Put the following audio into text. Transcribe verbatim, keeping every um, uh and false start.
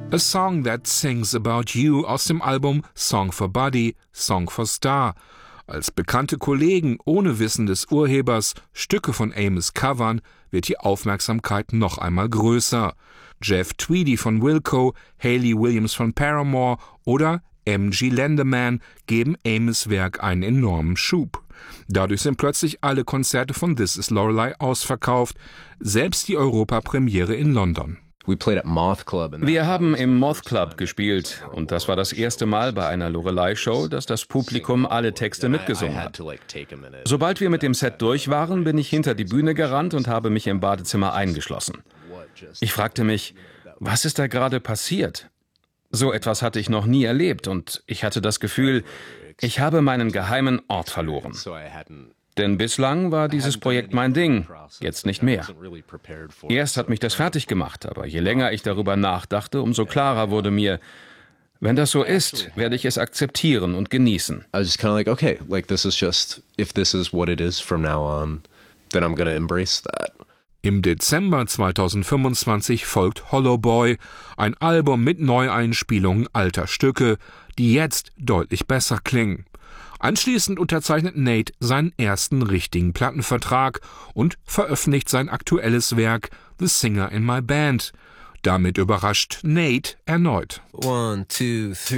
A Song That Sings About You aus dem Album Song for Buddy, Song for Star. Als bekannte Kollegen ohne Wissen des Urhebers Stücke von Amos covern, wird die Aufmerksamkeit noch einmal größer. Jeff Tweedy von Wilco, Hayley Williams von Paramore oder M G Lendeman geben Amos' Werk einen enormen Schub. Dadurch sind plötzlich alle Konzerte von This Is Lorelei ausverkauft, selbst die Europapremiere in London. Wir haben im Moth Club gespielt und das war das erste Mal bei einer Lorelei-Show, dass das Publikum alle Texte mitgesungen hat. Sobald wir mit dem Set durch waren, bin ich hinter die Bühne gerannt und habe mich im Badezimmer eingeschlossen. Ich fragte mich, was ist da gerade passiert? So etwas hatte ich noch nie erlebt und ich hatte das Gefühl, ich habe meinen geheimen Ort verloren. Denn bislang war dieses Projekt mein Ding, jetzt nicht mehr. Erst hat mich das fertig gemacht, aber je länger ich darüber nachdachte, umso klarer wurde mir, wenn das so ist, werde ich es akzeptieren und genießen. I was just kind of like, okay, like this is just, if this is what it is from now on, then I'm gonna embrace that. Im Dezember zweitausendfünfundzwanzig folgt Hollow Boy, ein Album mit Neueinspielungen alter Stücke, die jetzt deutlich besser klingen. Anschließend unterzeichnet Nate seinen ersten richtigen Plattenvertrag und veröffentlicht sein aktuelles Werk The Singer in My Band. Damit überrascht Nate erneut. One, two, three.